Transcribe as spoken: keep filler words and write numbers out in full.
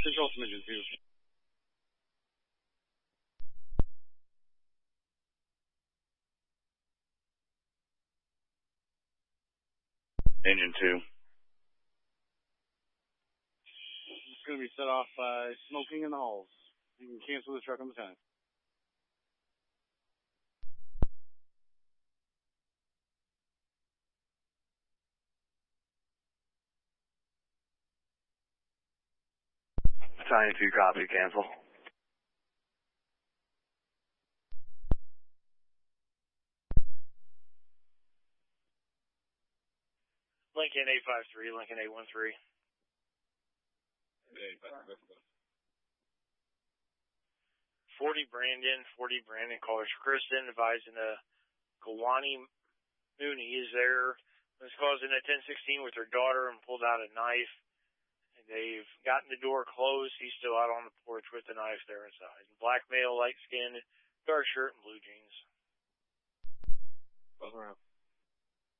Control submission two. Engine two. It's going to be set off by smoking in the halls. You can cancel the truck on the time. Battalion two, copy, cancel. Lincoln eight five three, Lincoln eight one three. forty Brandon, forty Brandon, callers Kristen, advising uh, Kawani Mooney is there. Was causing a ten sixteen with her daughter and pulled out a knife. And they've gotten the door closed. He's still out on the porch with the knife there inside. Black male, light skin, dark shirt, and blue jeans. Both around.